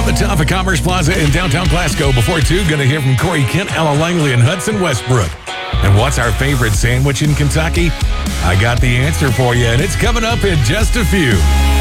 the top of Commerce Plaza in downtown Glasgow. Before 2, going to hear from Corey Kent, Ella Langley, and Hudson Westbrook. And what's our favorite sandwich in Kentucky? I got the answer for you, and it's coming up in just a few.